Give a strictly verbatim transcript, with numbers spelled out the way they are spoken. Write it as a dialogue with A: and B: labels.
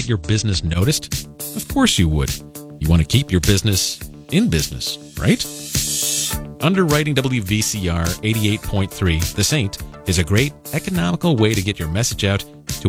A: get your business noticed? Of course you would. You want to keep your business in business, right? Underwriting W V C R eighty-eight point three, The Saint, is a great economical way to get your message out